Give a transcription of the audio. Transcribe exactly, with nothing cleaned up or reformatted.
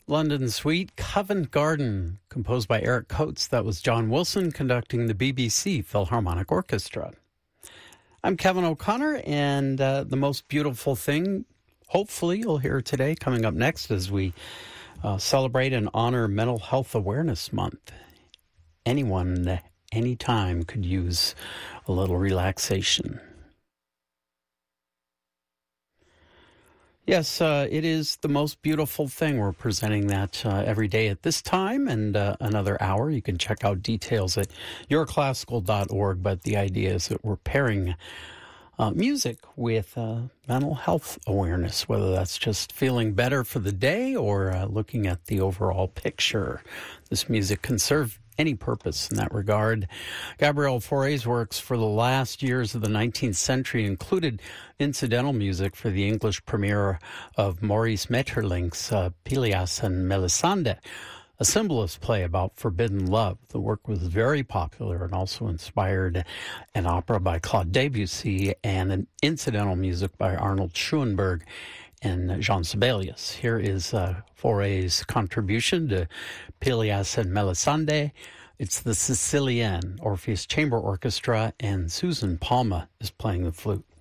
London Suite, Covent Garden, composed by Eric Coates. That was John Wilson conducting the B B C Philharmonic Orchestra. I'm Kevin O'Connor, and uh, the most beautiful thing, hopefully you'll hear today, coming up next as we uh, celebrate and honor Mental Health Awareness Month. Anyone, anytime could use a little relaxation. Yes, uh, it is the most beautiful thing. We're presenting that uh, every day at this time and uh, another hour. You can check out details at your classical dot org, but the idea is that we're pairing uh, music with uh, mental health awareness, whether that's just feeling better for the day or uh, looking at the overall picture. This music can serve any purpose in that regard. Gabriel Fauré's works for the last years of the nineteenth century included incidental music for the English premiere of Maurice Maeterlinck's uh, Pelléas and Mélisande, a symbolist play about forbidden love. The work was very popular and also inspired an opera by Claude Debussy and an incidental music by Arnold Schoenberg and Jean Sibelius. Here is uh, Fauré's contribution to Pelléas and Mélisande. It's the Sicilienne Orpheus Chamber Orchestra, and Susan Palma is playing the flute.